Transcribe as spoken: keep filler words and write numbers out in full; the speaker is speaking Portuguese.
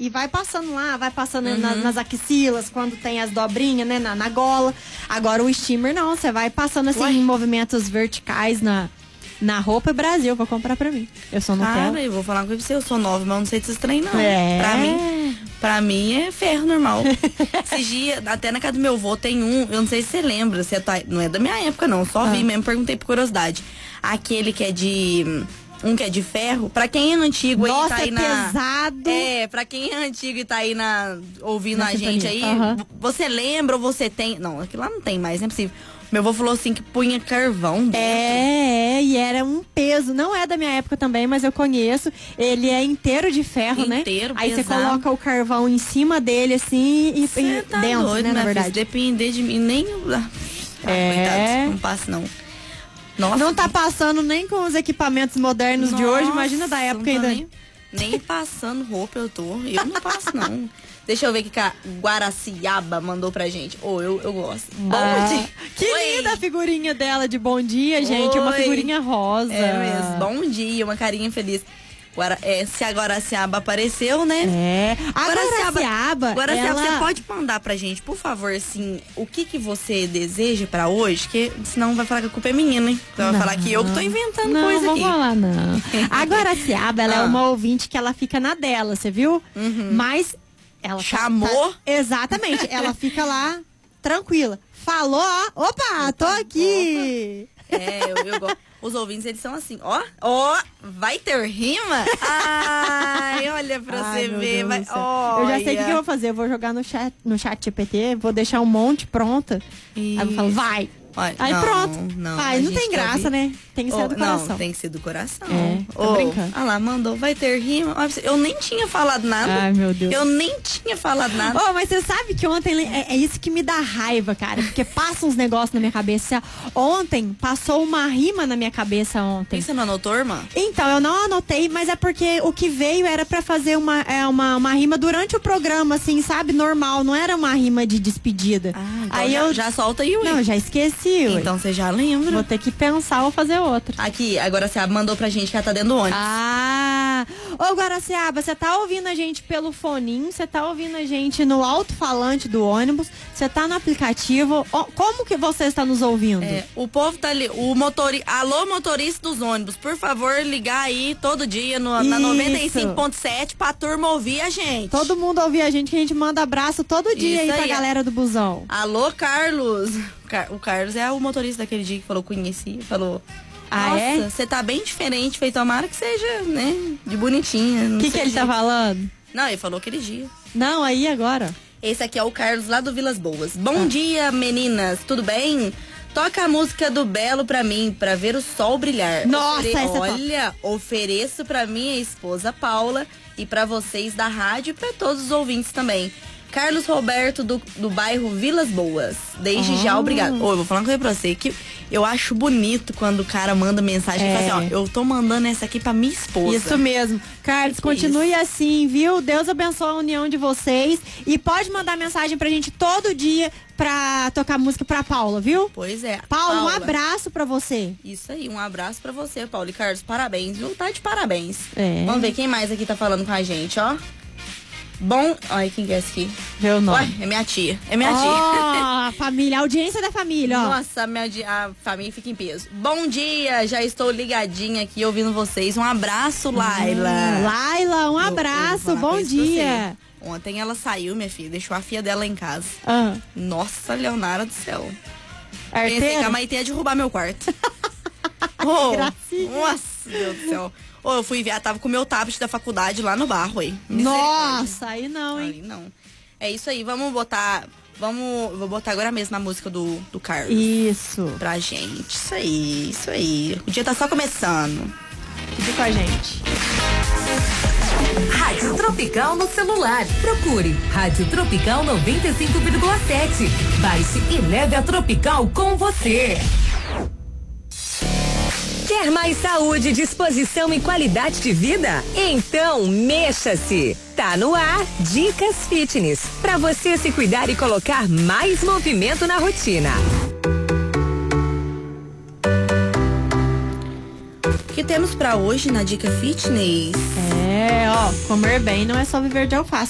e vai passando lá, vai passando uhum. na, nas axilas, quando tem as dobrinhas, né, na, na gola. Agora o steamer não, você vai passando assim Ué? em movimentos verticais na, na roupa. Brasil, vou comprar pra mim. Eu sou Nutella. Cara, eu vou falar com você, eu sou nova, mas eu não sei desses trem não. É. Pra mim, pra mim é ferro normal. Esses dias, até na casa do meu avô tem um, eu não sei se você lembra, você tá, não é da minha época não, só ah. vi mesmo, perguntei por curiosidade. Aquele que é de... Um que é de ferro, pra quem é antigo Nossa, aí tá aí é na... pesado. É, pra quem é antigo e tá aí na... ouvindo na a gente aí, uhum. você lembra ou você tem... Não, aquilo lá não tem mais, não é possível. Meu avô falou assim que punha carvão dentro. É, é, e era um peso. Não é da minha época também, mas eu conheço. Ele é inteiro de ferro, né? Inteiro, Aí você pesado. coloca o carvão em cima dele, assim, e, e tá dentro, doido, né, na verdade. Filha, depender de mim, nem... Ah, é. Coitado, não passa não. Nossa, não tá passando nem com os equipamentos modernos Nossa, de hoje, imagina da época ainda. Nem, nem passando roupa eu tô. Eu não passo, não. Deixa eu ver o que a Guaraciaba mandou pra gente. Ô, oh, eu, eu gosto. Bom ah, dia. Que Oi. linda a figurinha dela de bom dia, gente. Oi. É uma figurinha rosa. É mesmo. Bom dia, uma carinha feliz. Agora, é, se a Guaraciaba apareceu, né? É. A Guaraciaba, Guaraciaba, Guaraciaba ela... você pode mandar pra gente, por favor, assim, o que que você deseja pra hoje? Que senão vai falar que a culpa é minha, né? Você vai falar que eu que tô inventando não, coisa não aqui. Não, vou falar, não. A Guaraciaba, ela ah. é uma ouvinte que ela fica na dela, você viu? Uhum. Mas ela chamou? Tá, exatamente. Ela fica lá, tranquila. Falou, ó. Opa, tô aqui. Opa. É, eu, eu gosto. Os ouvintes, eles são assim, ó, ó, vai ter rima? Ai, olha pra Ai, você ver. Vai, eu já sei o que, que eu vou fazer. Eu vou jogar no chat, no chat G P T, vou deixar um monte pronta. E... Aí eu falo, vai. Olha, aí não, pronto. Não, Ai, não tem graça, né? Tem que ser oh, do coração. Não, tem que ser do coração. É, tô oh, brincando. Ah lá, mandou, vai ter rima. Eu nem tinha falado nada. Ai, meu Deus. Eu nem tinha falado nada. Oh, mas você sabe que ontem, é, é isso que me dá raiva, cara. Porque passa uns negócios na minha cabeça. Ontem, passou uma rima na minha cabeça ontem. E você não anotou, irmã? Então, eu não anotei, mas é porque o que veio era pra fazer uma, é, uma, uma rima durante o programa, assim, sabe? Normal, não era uma rima de despedida. Ah, então aí já, eu já solta aí, ué. Não, já esqueci, ué. Então você já lembra. Vou ter que pensar ou fazer outra. Aqui, a Guaraciaba mandou pra gente que ela tá dentro do ônibus. Ah! Ô, Guaraciaba, você tá ouvindo a gente pelo foninho, você tá ouvindo a gente no alto-falante do ônibus, você tá no aplicativo. Oh, como que você está nos ouvindo? É, o povo tá ali, o motori... Alô, motorista dos ônibus, por favor, ligar aí todo dia no, na noventa e cinco ponto sete pra turma ouvir a gente. Todo mundo ouvir a gente, que a gente manda abraço todo dia aí pra aí. galera do busão. Alô, Carlos. O Carlos é o motorista daquele dia que falou, conheci, falou... Ah, nossa, é? Você tá bem diferente, feito tomara que seja, né, de bonitinha. O que que ele tá falando? Não, ele falou aquele dia. Não, aí agora. Esse aqui é o Carlos lá do Vilas Boas. Bom ah. dia, meninas, tudo bem? Toca a música do Belo pra mim, pra ver o sol brilhar. Nossa, Ofere... essa Olha, ofereço pra minha esposa Paula e pra vocês da rádio e pra todos os ouvintes também. Carlos Roberto, do, do bairro Vilas Boas. Desde oh. já, obrigado. Ô, eu vou falar uma coisa pra você, que eu acho bonito quando o cara manda mensagem é. e fala assim, ó, eu tô mandando essa aqui pra minha esposa. Isso mesmo. Carlos, continue Isso. assim, viu? Deus abençoe a união de vocês. E pode mandar mensagem pra gente todo dia pra tocar música pra Paula, viu? Pois é. Paula, Paula, um abraço pra você. Isso aí, um abraço pra você, Paulo. E Carlos, parabéns, viu? Tá de parabéns. É. Vamos ver quem mais aqui tá falando com a gente, ó. Bom, ai, quem que é esse aqui? Meu nome. Ué, é minha tia. É minha oh, tia. A família, a audiência da família, ó. Nossa, minha, a família fica em peso. Bom dia, já estou ligadinha aqui ouvindo vocês. Um abraço, Laila. Hum, Laila, um abraço, eu, eu bom dia. Ontem ela saiu, minha filha, deixou a filha dela em casa. Ah. Nossa, Leonara do céu. Arteira? Pensei que a mãe ia derrubar meu quarto. Oh, nossa, Deus do céu. Ô, oh, eu fui enviar, tava com o meu tablet da faculdade lá no barro aí. Nossa, aí não, hein? Aí não. É isso aí, vamos botar. Vamos. Vou botar agora mesmo a música do, do Carlos. Isso. Pra gente. Isso aí, isso aí. O dia tá só começando. Fique com a gente. Rádio Tropical no celular. Procure Rádio Tropical noventa e cinco vírgula sete. Baixe e leve a Tropical com você. Quer mais saúde, disposição e qualidade de vida? Então mexa-se! Tá no ar Dicas Fitness, pra você se cuidar e colocar mais movimento na rotina. O que temos pra hoje na Dica Fitness? É, ó, comer bem não é só viver de alface.